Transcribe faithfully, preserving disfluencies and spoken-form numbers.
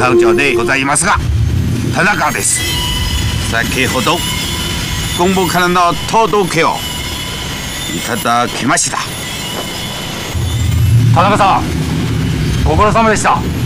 班長でございますが、田中です。先ほど本部からの届けをいただきました。 田中さん、ご苦労様でした。